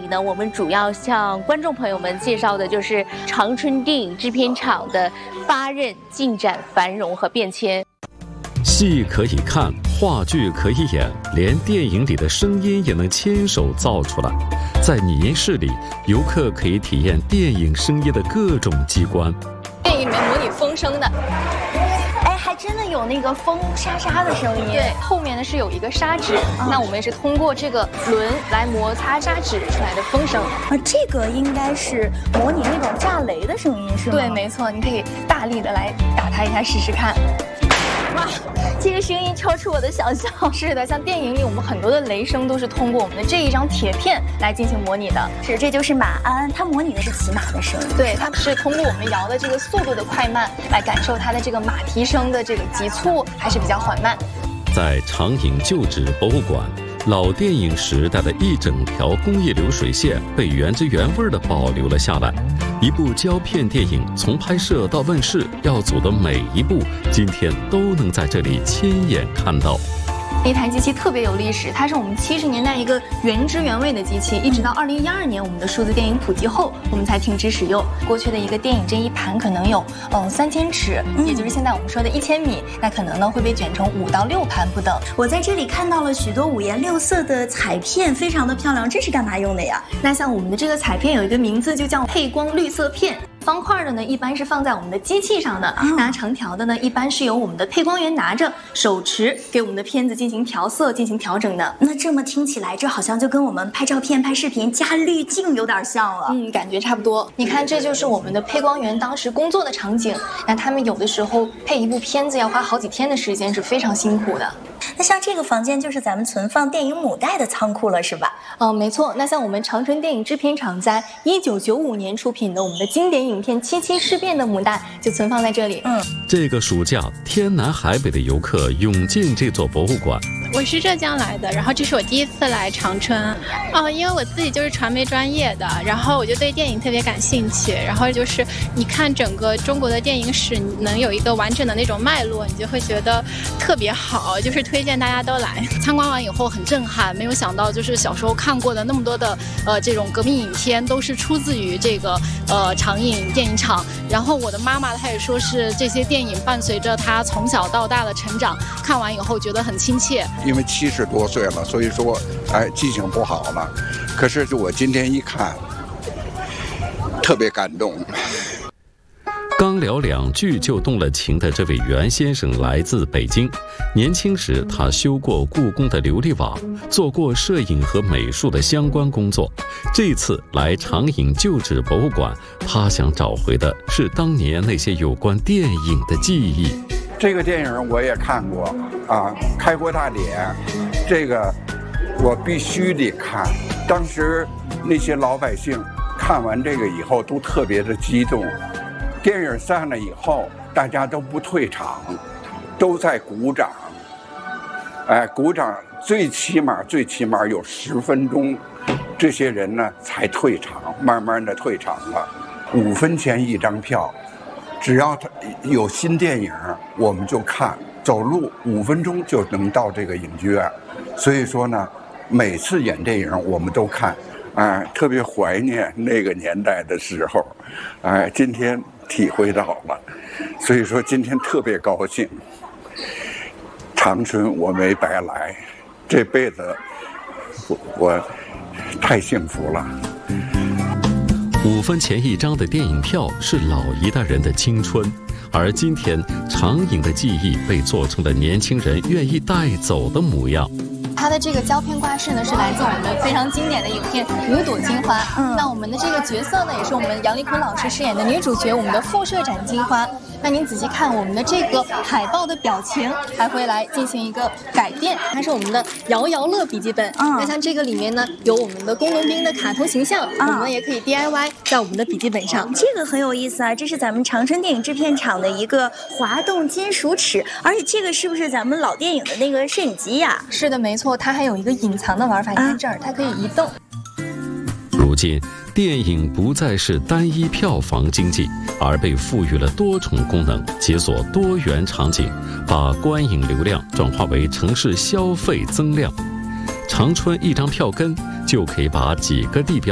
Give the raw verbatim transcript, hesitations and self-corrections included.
里呢，我们主要向观众朋友们介绍的就是长春电影制片厂的发轫、进展、繁荣和变迁。 戏可以看，话剧可以演，连电影里的声音也能亲手造出来。在拟室里，游客可以体验电影声音的各种机关。 电影里面模拟风声的。 还真的有那个风沙沙的声音。 对，后面呢是有一个砂纸，嗯、那我们也是通过这个轮来摩擦砂纸出来的风声。 啊，这个应该是模拟那种炸雷的声音，是吗？ 对，没错，你可以大力的来打它一下试试看。 哇，这个声音超出我的想象。 是的，像电影里我们很多的雷声都是通过我们的这一张铁片来进行模拟的。 是，这就是马鞍，它模拟的是骑马的声音。 对，它是通过我们摇的这个速度的快慢来感受它的这个马蹄声的这个急促还是比较缓慢。 在长影旧址博物馆，老电影时代的一整条工业流水线被原汁原味地保留了下来。一部胶片电影从拍摄到问世要走的每一步，今天都能在这里亲眼看到。 那台机器特别有历史，它是我们七十年代一个原汁原味的机器，一直到二零一二年我们的数字电影普及后，我们才停止使用。过去的一个电影这一盘可能有嗯三千尺，嗯、也就是现在我们说的一千米，那可能呢会被卷成五到六盘不等。 我在这里看到了许多五颜六色的彩片，非常的漂亮，这是干嘛用的呀？ 那像我们的这个彩片有一个名字，就叫配光绿色片。方块的呢，一般是放在我们的机器上的； 哦、 那长条的呢，一般是由我们的配光员拿着手持，给我们的片子进行调色、进行调整的。 那这么听起来，这好像就跟我们拍照片、拍视频加滤镜有点像了。 嗯，感觉差不多。你看，这就是我们的配光员当时工作的场景。那他们有的时候配一部片子要花好几天的时间，是非常辛苦的。 那像这个房间就是咱们存放电影母带的仓库了，是吧？ 嗯、呃，没错。那像我们长春电影制片厂在一九九五年出品的我们的经典影片《七七事变》的母带就存放在这里。 嗯， 这个暑假天南海北的游客涌进这座博物馆。 我是浙江来的，然后这是我第一次来长春。哦，因为我自己就是传媒专业的，然后我就对电影特别感兴趣。然后就是你看整个中国的电影史，能有一个完整的那种脉络，你就会觉得特别好，就是推荐大家都来。参观完以后很震撼，没有想到就是小时候看过的那么多的呃这种革命影片都是出自于这个呃长影电影厂。然后我的妈妈她也说是这些电影伴随着她从小到大的成长，看完以后觉得很亲切。 因为七十多岁了，所以说哎记性不好了。可是我今天一看，特别感动。 刚聊两句就动了情的这位袁先生来自北京，年轻时他修过故宫的琉璃瓦，做过摄影和美术的相关工作。这次来长影旧址博物馆，他想找回的是当年那些有关电影的记忆。 这个电影我也看过啊，开国大典，这个我必须得看。当时那些老百姓看完这个以后都特别的激动。电影散了以后，大家都不退场，都在鼓掌。哎，鼓掌最起码最起码有十分钟，这些人呢才退场，慢慢的退场了。五分钱一张票，只要他有新电影，我们就看。走路五分钟就能到这个影剧院，所以说呢，每次演电影我们都看。哎，特别怀念那个年代的时候，哎，今天体会到了，所以说今天特别高兴。长春我没白来，这辈子我我太幸福了。 五分钱一张的电影票是老一代人的青春，而今天长影的记忆被做成了年轻人愿意带走的模样。 它的这个胶片挂饰呢，是来自我们非常经典的影片《五朵金花》。嗯，那我们的这个角色呢，也是我们杨丽坤老师饰演的女主角，我们的副社长金花。那您仔细看我们的这个海报的表情，还会来进行一个改变，它是我们的摇摇乐笔记本。嗯，那像这个里面呢，有我们的工农兵的卡通形象，嗯、我们也可以 D I Y 在我们的笔记本上。 这个很有意思啊，这是咱们长春电影制片厂的一个滑动金属尺，而且这个是不是咱们老电影的那个摄影机呀？ 是的，没错，它还有一个隐藏的玩法，你看这儿，它可以移动。 如今，电影不再是单一票房经济，而被赋予了多重功能，解锁多元场景，把观影流量转化为城市消费增量。长春一张票根就可以把几个地标